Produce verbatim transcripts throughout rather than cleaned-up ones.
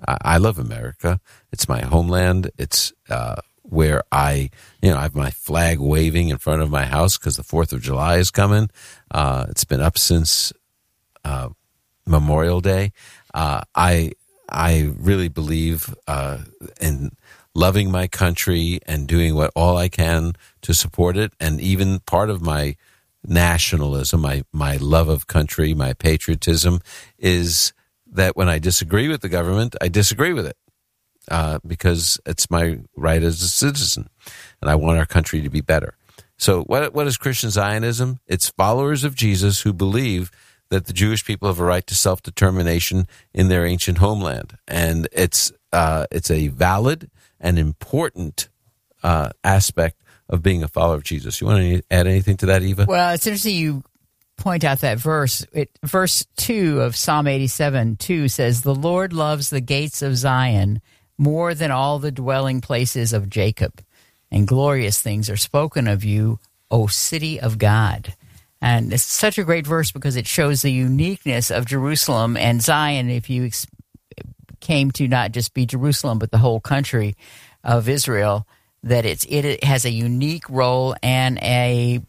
I, I love America. It's my homeland. It's uh, where I, you know, I have my flag waving in front of my house because the fourth of July is coming. Uh, it's been up since uh, Memorial Day. Uh, I I really believe uh, in loving my country and doing what all I can to support it. And even part of my nationalism, my, my love of country, my patriotism is that when I disagree with the government, I disagree with it uh, because it's my right as a citizen, and I want our country to be better. So what what is Christian Zionism? It's followers of Jesus who believe that the Jewish people have a right to self-determination in their ancient homeland. And it's uh, it's a valid and important uh, aspect of being a follower of Jesus. You want to add anything to that, Eva? Well, it's interesting you point out that verse. It, verse two of Psalm eighty-seven, two says, "The Lord loves the gates of Zion more than all the dwelling places of Jacob, and glorious things are spoken of you, O city of God." And it's such a great verse because it shows the uniqueness of Jerusalem and Zion. If you ex- came to not just be Jerusalem, but the whole country of Israel, that it's it has a unique role and a,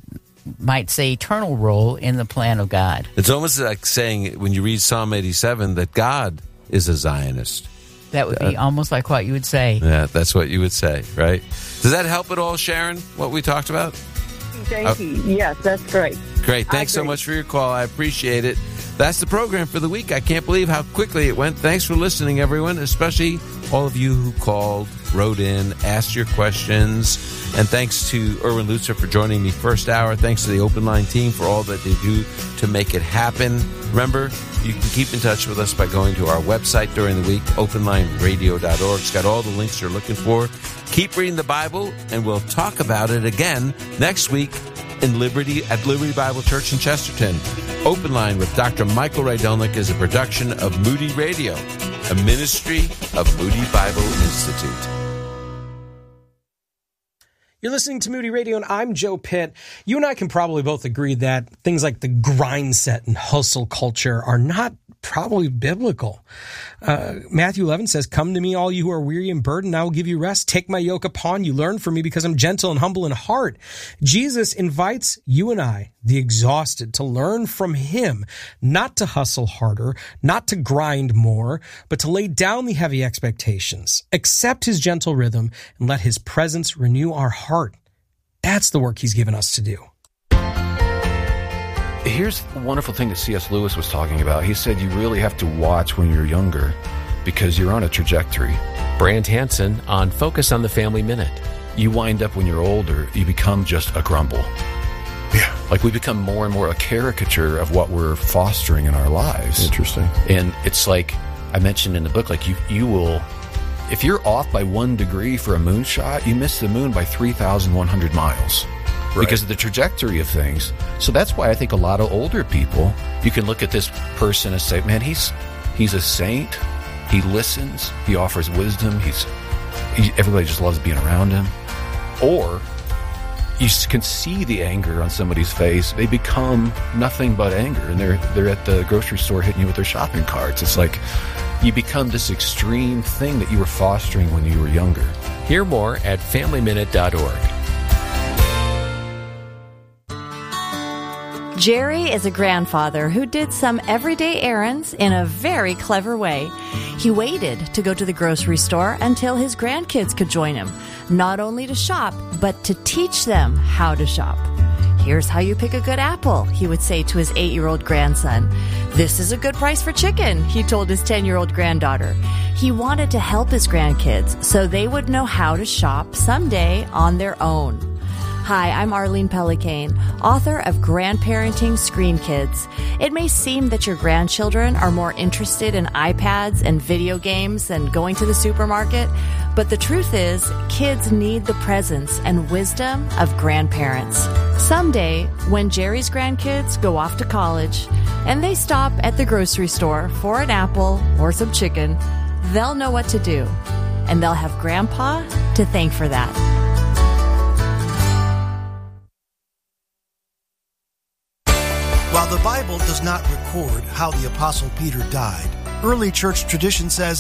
might say, eternal role in the plan of God. It's almost like saying, when you read Psalm eighty-seven, that God is a Zionist. That would be uh, almost like what you would say. Yeah, that's what you would say, right? Does that help at all, Sharon, what we talked about? Thank uh, you. Yes, that's great. Great. Thanks so much for your call. I appreciate it. That's the program for the week. I can't believe how quickly it went. Thanks for listening, everyone, especially all of you who called, wrote in, asked your questions. And thanks to Erwin Lutzer for joining me first hour. Thanks to the Open Line team for all that they do to make it happen. Remember, you can keep in touch with us by going to our website during the week, open line radio dot org. It's got all the links you're looking for. Keep reading the Bible, and we'll talk about it again next week in Liberty at Liberty Bible Church in Chesterton. Open Line with Doctor Michael Rydelnik is a production of Moody Radio, a ministry of Moody Bible Institute. You're listening to Moody Radio, and I'm Joe Pitt. You and I can probably both agree that things like the grind set and hustle culture are not probably biblical. Uh, Matthew eleven says, "Come to me, all you who are weary and burdened, I will give you rest. Take my yoke upon you. Learn from me, because I'm gentle and humble in heart." Jesus invites you and I, the exhausted, to learn from him, not to hustle harder, not to grind more, but to lay down the heavy expectations, accept his gentle rhythm, and let his presence renew our heart. That's the work he's given us to do. Here's the wonderful thing that C S Lewis was talking about. He said you really have to watch when you're younger because you're on a trajectory. Brant Hansen on Focus on the Family Minute. You wind up when you're older, you become just a grumble. Yeah. Like we become more and more a caricature of what we're fostering in our lives. Interesting. And it's like I mentioned in the book, like you, you will, if you're off by one degree for a moonshot, you miss the moon by three thousand one hundred miles. Right. Because of the trajectory of things. So that's why I think a lot of older people, you can look at this person and say, man, he's he's a saint. He listens. He offers wisdom. He's he, everybody just loves being around him. Or you can see the anger on somebody's face. They become nothing but anger, and they're they're at the grocery store hitting you with their shopping carts. It's like you become this extreme thing that you were fostering when you were younger. Hear more at family minute dot org. Jerry is a grandfather who did some everyday errands in a very clever way. He waited to go to the grocery store until his grandkids could join him, not only to shop, but to teach them how to shop. "Here's how you pick a good apple," he would say to his eight-year-old grandson. "This is a good price for chicken," he told his ten-year-old granddaughter. He wanted to help his grandkids so they would know how to shop someday on their own. Hi, I'm Arlene Pellicane, author of Grandparenting Screen Kids. It may seem that your grandchildren are more interested in iPads and video games than going to the supermarket, but the truth is, kids need the presence and wisdom of grandparents. Someday, when Jerry's grandkids go off to college and they stop at the grocery store for an apple or some chicken, they'll know what to do, and they'll have Grandpa to thank for that. While the Bible does not record how the Apostle Peter died, early church tradition says